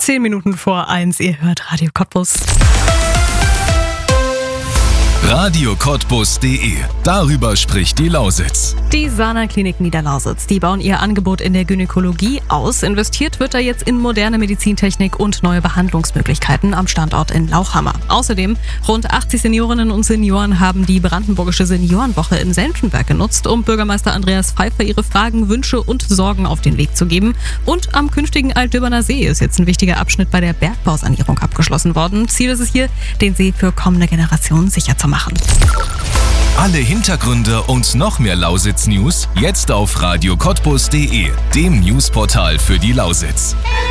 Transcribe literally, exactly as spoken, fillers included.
Zehn Minuten vor eins, ihr hört Radio Cottbus. Radio Cottbus punkt de. Darüber spricht die Lausitz. Die Sana-Klinik Niederlausitz, die bauen ihr Angebot in der Gynäkologie aus. Investiert wird da jetzt in moderne Medizintechnik und neue Behandlungsmöglichkeiten am Standort in Lauchhammer. Außerdem, rund achtzig Seniorinnen und Senioren haben die Brandenburgische Seniorenwoche in Senftenberg genutzt, um Bürgermeister Andreas Pfeiffer ihre Fragen, Wünsche und Sorgen auf den Weg zu geben. Und am künftigen Altdöberner See ist jetzt ein wichtiger Abschnitt bei der Bergbausanierung abgeschlossen worden. Ziel ist es hier, den See für kommende Generationen sicher zu machen. Alle Hintergründe und noch mehr Lausitz-News jetzt auf Radio Cottbus punkt de, dem Newsportal für die Lausitz.